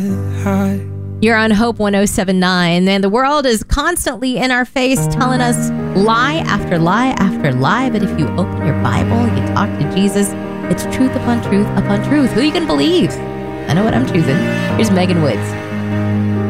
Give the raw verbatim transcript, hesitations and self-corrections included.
You're on Hope one oh seven point nine, and the world is constantly in our face telling us lie after lie after lie. But if you open your Bible, you talk to Jesus, it's truth upon truth upon truth. Who you can believe? I know what I'm choosing. Here's Megan Woods.